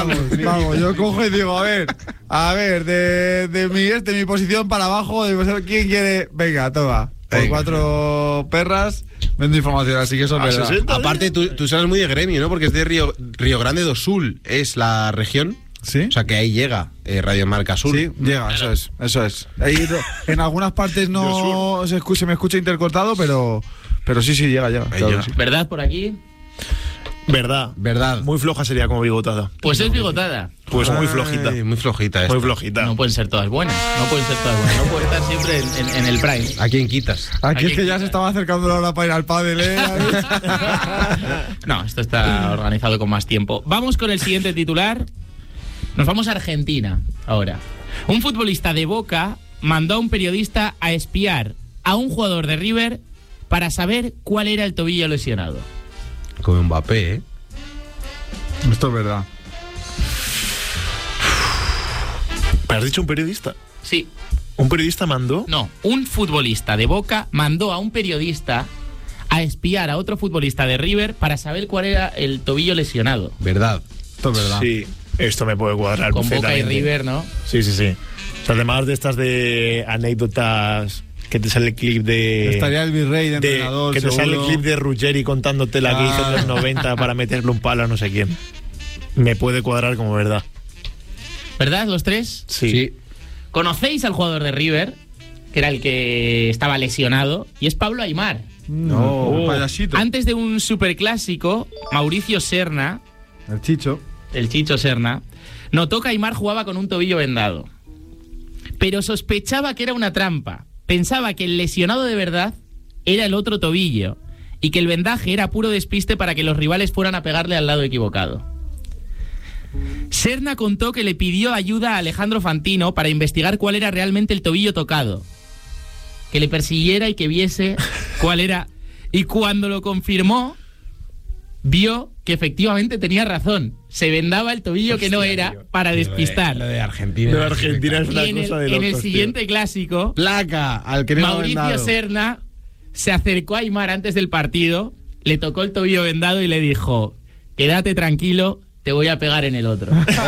Vamos, yo cojo y digo, a ver, de mi posición para abajo, ¿quién quiere? Venga, toma. Hay 4 perras, vendo información, así que eso es verdad. 60, aparte, tú sabes muy de gremio, ¿no? Porque es de Río Grande do Sul, es la región. ¿Sí? O sea que ahí llega Radio Marca Sur. Sí, llega, claro. Eso es. Ahí, en algunas partes no se me escucha intercortado, pero sí, llega. Claro, sí. ¿Verdad por aquí? Verdad. Muy floja sería como bigotada. Pues es bigotada. Pues muy flojita. Muy flojita esta. Muy flojita. No pueden ser todas buenas. No pueden estar siempre en el prime. ¿A quién quitas? Aquí es que ya se estaba acercando la hora para ir al pádel, ¿eh? No, esto está organizado con más tiempo. Vamos con el siguiente titular. Nos vamos a Argentina ahora. Un futbolista de Boca mandó a un periodista a espiar a un jugador de River para saber cuál era el tobillo lesionado. Como Mbappé, ¿eh? Esto es verdad. ¿Has dicho un periodista? Sí. ¿Un periodista mandó? No, un futbolista de Boca mandó a un periodista a espiar a otro futbolista de River para saber cuál era el tobillo lesionado. Verdad. Esto es verdad. Sí, esto me puede cuadrar Con Boca y perfectamente. River, ¿no? Sí. O sea, además de estas de anécdotas que te sale el clip de... Estaría el virrey de entrenador, que te seguro. sale el clip de Ruggeri contándote la que hizo en los 90 para meterle un palo a no sé quién. Me puede cuadrar como verdad. ¿Verdad, los tres? Sí. ¿Conocéis al jugador de River, que era el que estaba lesionado? Y es Pablo Aimar. No, payasito. Antes de un superclásico, Mauricio Serna, El Chicho Serna, notó que Aimar jugaba con un tobillo vendado. Pero sospechaba que era una trampa. Pensaba que el lesionado de verdad era el otro tobillo y que el vendaje era puro despiste para que los rivales fueran a pegarle al lado equivocado. Serna contó que le pidió ayuda a Alejandro Fantino para investigar cuál era realmente el tobillo tocado. Que le persiguiera y que viese cuál era. Y cuando lo confirmó, vio que efectivamente tenía razón. Se vendaba el tobillo que no era para despistar. Lo de Argentina. Lo de Argentina es una Y cosa de locos, en el siguiente tío. clásico, Placa al que no Mauricio Serna se acercó a Aimar antes del partido, le tocó el tobillo vendado y le dijo: quédate tranquilo, te voy a pegar en el otro.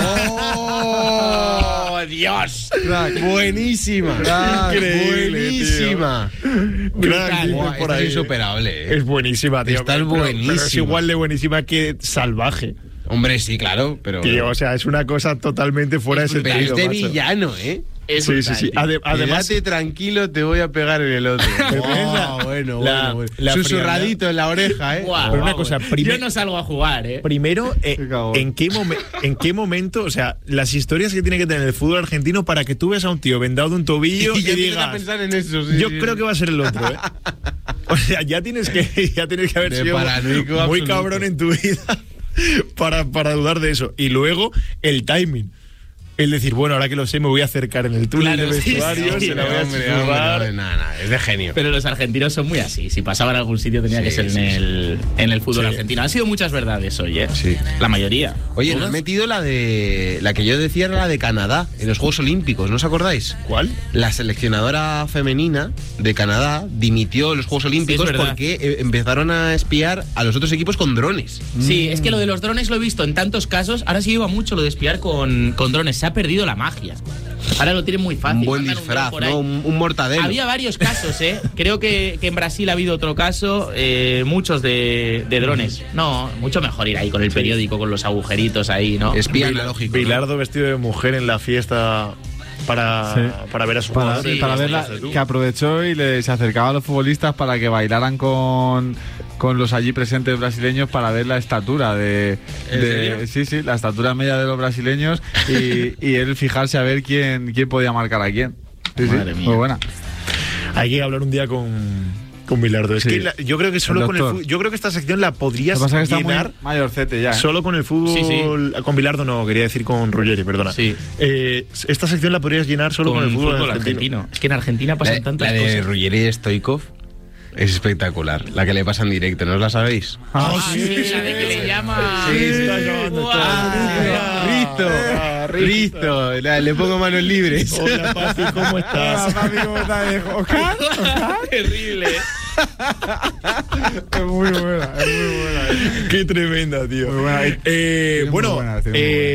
¡Oh, Dios! Buenísima. Increíble, buenísima. Gran Buah, por esta ahí. es insuperable, ¿eh? Es buenísima, tío. Esta es pero buenísima. es igual de buenísima que salvaje. Hombre, sí, claro, pero... Tío, o sea, es una cosa totalmente fuera de pero sentido, es de macho. villano, ¿eh? Es Sí, brutal, sí. tío. Además, Quédate tranquilo, te voy a pegar en el otro. Bueno. la Susurradito en la oreja, ¿eh? Guau, Pero una guau, cosa, yo no salgo a jugar, ¿eh? primero, cagón. ¿en qué momento, o sea, las historias que tiene que tener el fútbol argentino para que tú veas a un tío vendado de un tobillo y ya empiezas digas, a pensar en eso, sí, yo sí, creo sí. que va a ser el otro, ¿eh? O sea, ya tienes que haber De sido paranoico muy absoluto. cabrón en tu vida para dudar de eso. Y luego, el timing. El decir, bueno, ahora que lo sé, me voy a acercar en el túnel Claro, de sí, vestuario, sí, se la voy a Hombre, susurrar. nada, es de genio. Pero los argentinos son muy así. Si pasaban a algún sitio tenía que ser en el fútbol argentino. Han sido muchas verdades hoy, ¿eh? Sí. La mayoría. Oye, nos han metido la que yo decía era la de Canadá, en los Juegos Olímpicos, ¿no os acordáis? ¿Cuál? La seleccionadora femenina de Canadá dimitió en los Juegos Olímpicos verdad. porque empezaron a espiar a los otros equipos con drones. Sí, es que lo de los drones lo he visto en tantos casos. Ahora se lleva mucho lo de espiar con drones. Se ha perdido la magia. Ahora lo tienen muy fácil. Un buen Mandan disfraz, dron por ahí. ¿no? Un mortadelo. Había varios casos, ¿eh? Creo que en Brasil ha habido otro caso, muchos de drones. No, mucho mejor ir ahí con el periódico, con los agujeritos ahí, ¿no? Espía analógico. ¿no? Bilardo vestido de mujer en la fiesta para ver a su Para, jugador. para verla, que aprovechó y se acercaba a los futbolistas para que bailaran con los allí presentes brasileños para ver la estatura sí, la estatura media de los brasileños y él fijarse a ver quién podía marcar a quién. Madre mía. Muy buena. Hay que hablar un día con Bilardo. Es Sí. que yo creo que solo El con el doctor. fútbol, yo creo que esta sección la Lo podrías que pasa es que está llenar muy mayorcete ya. solo con el fútbol. Sí, Con Bilardo no, quería decir con Ruggeri, perdona. Sí. Esta sección la podrías llenar solo con el fútbol argentino. Es que en Argentina pasan tantas la de cosas. Ruggeri y Stoikov es espectacular. La que le pasa en directo, ¿no os la sabéis? Sí, la de que le llama. Está llamando Guau. Risto, le pongo manos libres. Hola, Papi, ¿cómo estás? ¿Oscar? Terrible. Es muy buena, es muy buena. Qué tremenda, tío. Muy buena. Tiene muy Bueno, buena, tiene muy buena.